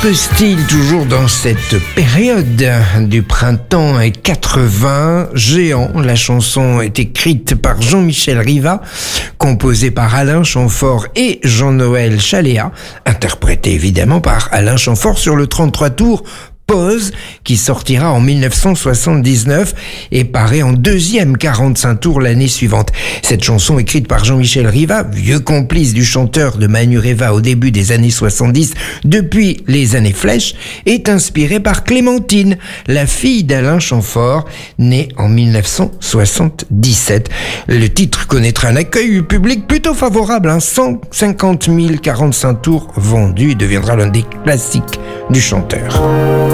Autre style, toujours dans cette période du printemps 80, Géant. La chanson est écrite par Jean-Michel Riva, composée par Alain Chamfort et Jean-Noël Chaléa, interprétée évidemment par Alain Chamfort sur le 33 tours Pause, qui sortira en 1979 et paraît en deuxième 45 tours l'année suivante. Cette chanson, écrite par Jean-Michel Riva, vieux complice du chanteur de Manu Reva au début des années 70, depuis les années Flèche, est inspirée par Clémentine, la fille d'Alain Chamfort, née en 1977. Le titre connaîtra un accueil public plutôt favorable, 150 000 45 tours vendus, et deviendra l'un des classiques du chanteur.